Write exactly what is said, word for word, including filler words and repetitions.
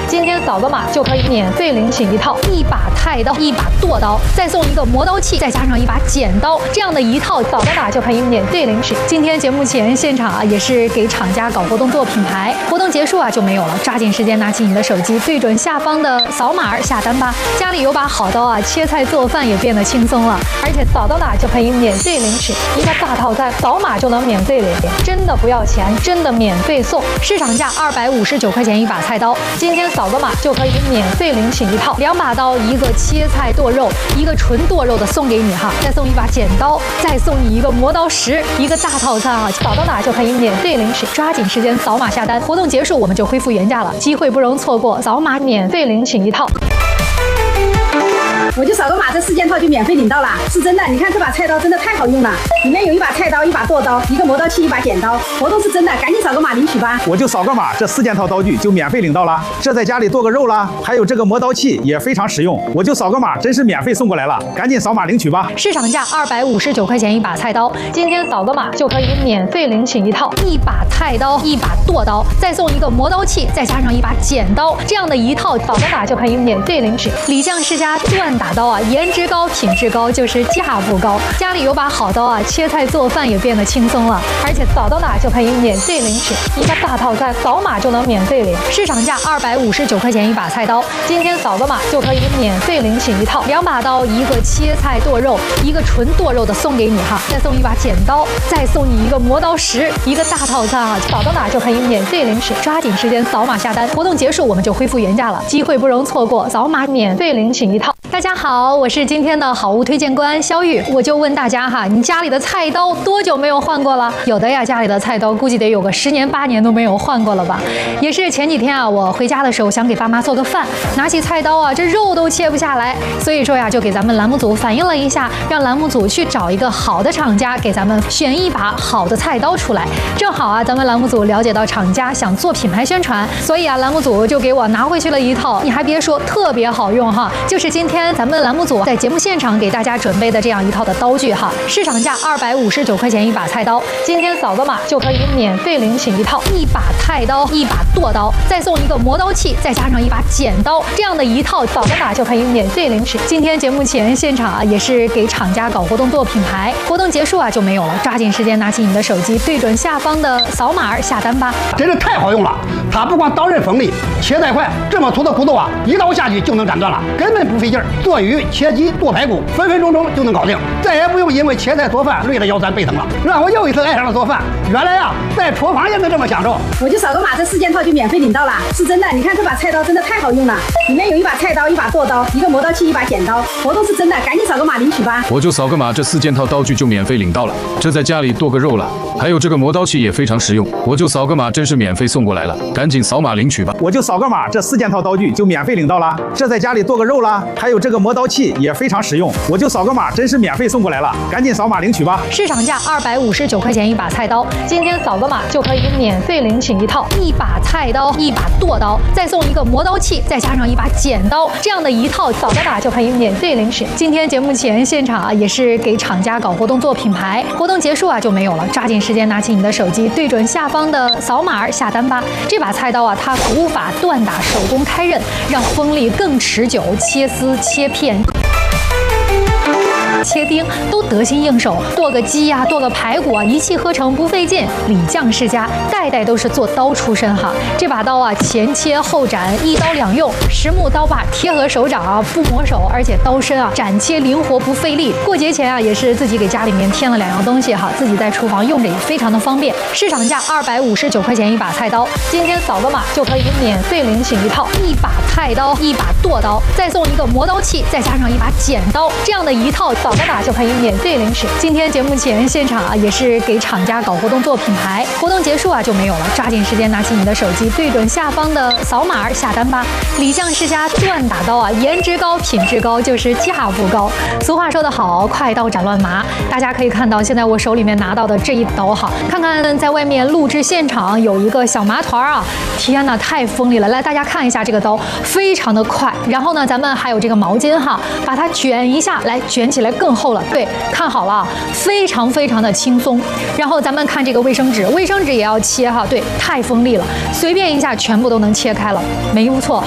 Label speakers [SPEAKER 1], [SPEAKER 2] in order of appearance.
[SPEAKER 1] 今天扫个码就可以免费领取一套一把菜刀、一把剁刀，再送一个磨刀器，再加上一把剪刀，这样的一套扫个码就可以免费领取。今天节目前现场啊，也是给厂家搞活动做品牌，活动结束啊就没有了，抓紧时间拿起你的手机，对准下方的扫码下单吧。家里有把好刀啊，切菜做饭也变得轻松了，而且扫到哪就可以免费领取一个大套餐，扫码就能免费领，真的不要钱，真的免费送。市场价二百五十九块钱一把菜刀，今天扫个码就可以免费领取一套，两把刀，一个切菜剁肉，一个纯剁肉的送给你哈，再送一把剪刀，再送你一个磨刀石，一个大套餐啊，扫到哪就可以免费领取，抓紧时间扫码下单，活动结束我们就恢复原价了，机会不容错过，扫码免费领取一套。
[SPEAKER 2] 我就扫个码，这四件套就免费领到了，是真的。你看这把菜刀真的太好用了，里面有一把菜刀、一把剁刀、一个磨刀器、一把剪刀，活动是真的，赶紧扫个码领取吧。
[SPEAKER 3] 我就扫个码，这四件套刀具就免费领到了。这在家里剁个肉啦，还有这个磨刀器也非常实用。我就扫个码，真是免费送过来了，赶紧扫码领取吧。
[SPEAKER 1] 市场价二百五十九块钱一把菜刀，今天扫个码就可以免费领取一套一把菜刀、一把剁刀，再送一个磨刀器，再加上一把剪刀，这样的一套扫个码就可以免费领取。李酱世家锻打刀啊，颜值高，品质高，就是价不高。家里有把好刀啊，切菜做饭也变得轻松了，而且扫到哪就可以免费领取一个大套餐，扫码就能免费领。市场价二百五十九块钱一把菜刀，今天扫个码就可以免费领取一套，两把刀，一个切菜剁肉，一个纯剁肉的送给你哈，再送一把剪刀，再送你一个磨刀石，一个大套餐啊，扫到哪就可以免费领取，抓紧时间扫码下单，活动结束我们就恢复原价了，机会不容错过，扫码免费领取一套。大家好，我是今天的好物推荐官肖玉，我就问大家哈，你家里的菜刀多久没有换过了？有的呀，家里的菜刀估计得有个十年八年都没有换过了吧？也是前几天啊，我回家的时候想给爸妈做个饭，拿起菜刀啊，这肉都切不下来，所以说呀，就给咱们栏目组反映了一下，让栏目组去找一个好的厂家，给咱们选一把好的菜刀出来。正好啊，咱们栏目组了解到厂家想做品牌宣传，所以啊，栏目组就给我拿回去了一套，你还别说，特别好用哈，就是今天咱们栏目组在节目现场给大家准备的这样一套的刀具哈，市场价二百五十九块钱一把菜刀，今天扫个码就可以免费领取一套一把菜刀、一把剁刀，再送一个磨刀器，再加上一把剪刀，这样的一套扫个码就可以免费领取。今天节目前现场啊，也是给厂家搞活动做品牌，活动结束啊就没有了，抓紧时间拿起你的手机，对准下方的扫码下单吧。
[SPEAKER 4] 真是太好用了，它不光刀刃锋利，切菜快，这么粗的骨头啊，一刀下去就能斩断了，根本不费劲儿。做鱼、切鸡、剁排骨，分分钟钟就能搞定，再也不用因为切菜做饭累得腰酸背疼了，让我又一次爱上了做饭。原来呀，在厨房也能这么享受。
[SPEAKER 2] 我就扫个码，这四件套就免费领到了，是真的。你看这把菜刀真的太好用了，里面有一把菜刀、一把剁刀、一个磨刀器、一把剪刀，活动是真的，赶紧扫个码领取吧。
[SPEAKER 5] 我就扫个码，这四件套刀具就免费领到了。这在家里剁个肉了，还有这个磨刀器也非常实用。我就扫个码，真是免费送过来了，赶紧扫码领取吧。
[SPEAKER 3] 我就扫个码，这四件套刀具就免费领到了。这在家里剁个肉啦，还有这个磨刀器也非常实用。我就扫个码，真是免费送过来了，赶紧扫码领取吧。
[SPEAKER 1] 市场价二百五十九块钱一把菜刀，今天扫个码就可以免费领取一套一把菜刀、一把剁刀，再送一个磨刀器，再加上一把剪刀，这样的一套扫个码就可以免费领取。今天节目前现场啊，也是给厂家搞活动做品牌，活动结束啊就没有了，抓紧时间拿起你的手机，对准下方的扫码下单吧。这把菜刀啊，它古法锻打，手工开刃，让锋利更持久，切丝切片切丁都得心应手，剁个鸡呀、啊，剁个排骨啊，一气呵成不费劲。李酱世家代代都是做刀出身哈，这把刀啊，前切后斩，一刀两用，实木刀把贴合手掌啊，不磨手，而且刀身啊斩切灵活不费力。过节前啊，也是自己给家里面添了两样东西哈，自己在厨房用着也非常的方便。市场价二百五十九块钱一把菜刀，今天扫个码就可以免费领取一套一把菜刀、一把剁刀，再送一个磨刀器，再加上一把剪刀，这样的一套扫个码就可以免费领取。今天节目前现场啊，也是给厂家搞活动做品牌，活动结束啊就没有了，抓紧时间拿起你的手机，对准下方的扫码下单吧。李酱世家锻打刀啊，颜值高，品质高，就是价不高。俗话说得好，快刀斩乱麻。大家可以看到，现在我手里面拿到的这一刀哈，看看在外面录制现场有一个小麻团啊，天哪，太锋利了！来，大家看一下这个刀，非常的快。然后呢，咱们还有这个毛巾哈，把它卷一下，来卷起来更厚了。对，看好了，非常非常的轻松。然后咱们看这个卫生纸，卫生纸也要切哈，对，太锋利了，随便一下全部都能切开了，没误错。